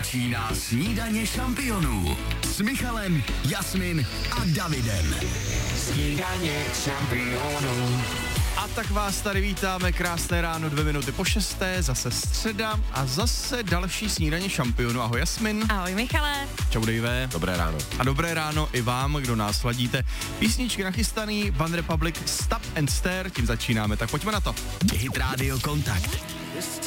Začíná snídaně šampionů s Michalem, Jasmin a Davidem. Snídaně šampionů. A tak vás tady vítáme, krásné ráno, 2:02, zase středa a zase další snídaně šampionů. Ahoj Jasmin. Ahoj Michale. Čau Dave. Dobré ráno. A dobré ráno i vám, kdo nás ladíte. Písničky nachystaný, One Republic, Stop and Stare, tím začínáme, tak pojďme na to. Hit Radio Kontakt.